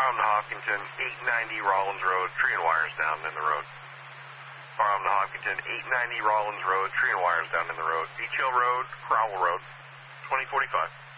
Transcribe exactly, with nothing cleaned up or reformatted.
Farm to Hopkinton, eight ninety Rollins Road, tree and wires down in the road. Farm to Hopkinton, eight ninety Rollins Road, tree and wires down in the road. Beach Hill Road, Crowell Road, twenty forty-five.